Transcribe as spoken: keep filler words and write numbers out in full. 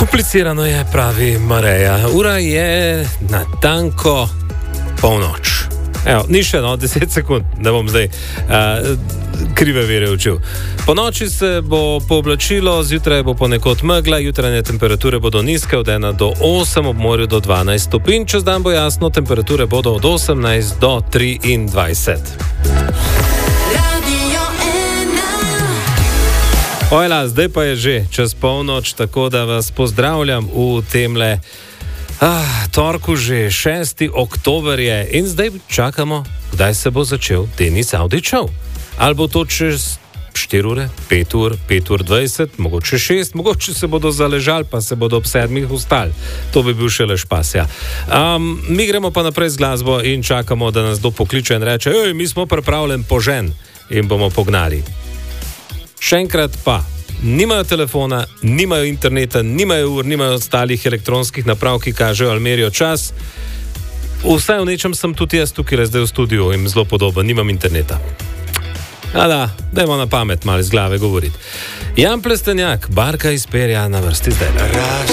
Komplicirano je, pravi Mareja. Ura je natanko polnoč. Evo, ni še no, deset sekund, da bom zdaj uh, krive vere učil. Po noči se bo pooblačilo, zjutraj bo ponekod megla, jutranje temperature bodo nizke od ena do osem, ob morju do dvanajst stopinj, čez dan bo jasno, temperature bodo od osemnajst do triindvajset. Ojla, zdaj pa je že čez polnoč, tako da vas pozdravljam v temle ah, torku že šesti oktober je in zdaj čakamo, kdaj se bo začel Denis Avdić Show. Ali bo to čez štiri ure, pet ur, pet ur dvajset, mogoče šest, mogoče se bodo zaležali, pa se bodo ob sedmih ustali. To bi bil šele špas, ja. Um, mi gremo pa naprej z glasbo in čakamo, da nas kdo pokliče in reče, ej, mi smo pripravljeni požen in bomo pognali. Še enkrat pa, nimajo telefona, nimajo interneta, nimajo ur, nimajo ostalih elektronskih naprav, ki kažejo ali merijo čas. Vsaj v nečem sem tudi jaz tukaj zdaj v studiu in zelo podoben, nimam interneta. A da, dajmo na pamet malo iz glave govoriti. Jan Plestenjak, Barka iz perja na vrsti zdaj.